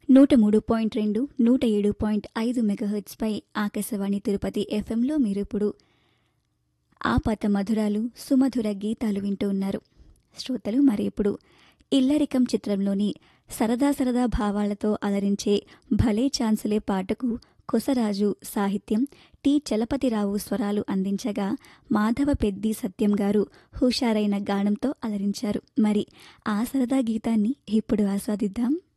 103.2, 107.5 మెగాహెర్ట్జ్పై ఆకాశవాణి తిరుపతి ఎఫ్ఎంలో మీరిప్పుడు ఆపాత మధురాలు సుమధుర గీతాలు వింటూ ఉన్నారు. శ్రోతలు, మరి ఇప్పుడు ఇల్లరికం చిత్రంలోని సరదా సరదా భావాలతో అలరించే భలే ఛాన్సులే పాటకు కొసరాజు సాహిత్యం, టి చలపతిరావు స్వరాలు అందించగా మాధవ పెద్ది సత్యం గారు హుషారైన గానంతో అలరించారు. మరి ఆ సరదా గీతాన్ని ఇప్పుడు ఆస్వాదిద్దాం.